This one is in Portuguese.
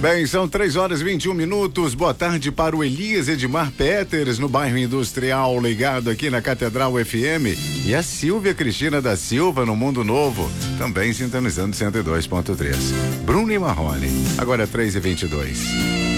bem, são 3h21. Boa tarde para o Elias Edmar Peters, no bairro Industrial, ligado aqui na Catedral FM. E a Silvia Cristina da Silva, no Mundo Novo, também sintonizando 102.3. Bruno e Marrone, agora 3h22.